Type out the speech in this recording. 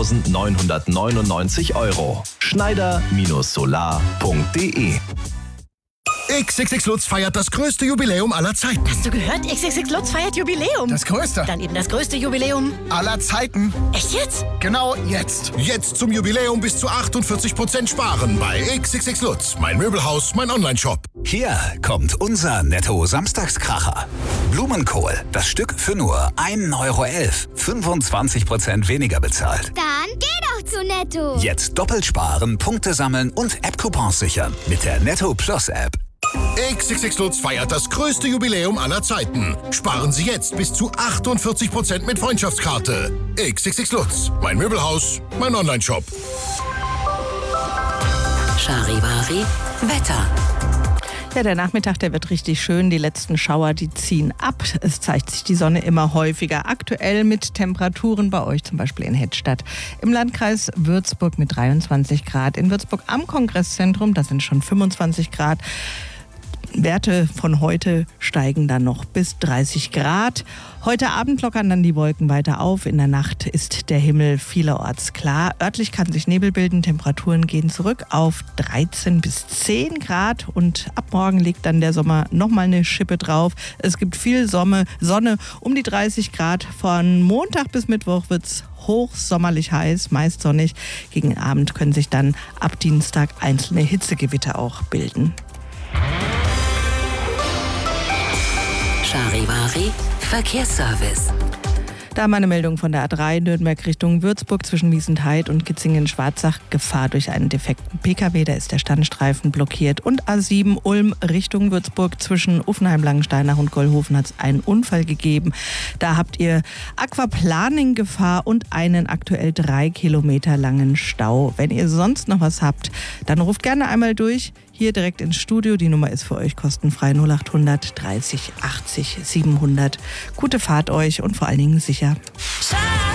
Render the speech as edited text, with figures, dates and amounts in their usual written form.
9.999 €. Schneider-solar.de. XXX Lutz feiert das größte Jubiläum aller Zeiten. Hast du gehört? XXX Lutz feiert Jubiläum. Das größte? Dann eben das größte Jubiläum Aller Zeiten. Echt jetzt? Genau jetzt. Jetzt zum Jubiläum bis zu 48% sparen bei XXX Lutz. Mein Möbelhaus, mein Onlineshop. Hier kommt unser Netto-Samstagskracher. Blumenkohl, das Stück für nur 1,11 €. 25% weniger bezahlt. Dann geh doch zu Netto. Jetzt doppelt sparen, Punkte sammeln und App-Coupons sichern mit der Netto Plus App. XXX Lutz feiert das größte Jubiläum aller Zeiten. Sparen Sie jetzt bis zu 48% mit Freundschaftskarte. XXX Lutz. Mein Möbelhaus, mein Onlineshop. Charivari Wetter. Ja, der Nachmittag, der wird richtig schön. Die letzten Schauer, die ziehen ab. Es zeigt sich die Sonne immer häufiger. Aktuell mit Temperaturen bei euch, zum Beispiel in Hettstadt. Im Landkreis Würzburg mit 23 Grad. In Würzburg am Kongresszentrum, das sind schon 25 Grad. Werte von heute steigen dann noch bis 30 Grad. Heute Abend lockern dann die Wolken weiter auf. In der Nacht ist der Himmel vielerorts klar. Örtlich kann sich Nebel bilden. Temperaturen gehen zurück auf 13 bis 10 Grad. Und ab morgen legt dann der Sommer nochmal eine Schippe drauf. Es gibt viel Sonne um die 30 Grad. Von Montag bis Mittwoch wird es hochsommerlich heiß, meist sonnig. Gegen Abend können sich dann ab Dienstag einzelne Hitzegewitter auch bilden. Charivari Verkehrsservice. Da mal eine Meldung von der A3 Nürnberg Richtung Würzburg zwischen Wiesenthal und Kitzingen-Schwarzach. Gefahr durch einen defekten Pkw, da ist der Standstreifen blockiert. Und A7 Ulm Richtung Würzburg zwischen Uffenheim-Langensteinach und Gollhofen hat es einen Unfall gegeben. Da habt ihr Aquaplaning-Gefahr und einen aktuell 3 Kilometer langen Stau. Wenn ihr sonst noch was habt, dann ruft gerne einmal durch. Hier direkt ins Studio. Die Nummer ist für euch kostenfrei 0800 30 80 700. Gute Fahrt euch und vor allen Dingen sicher.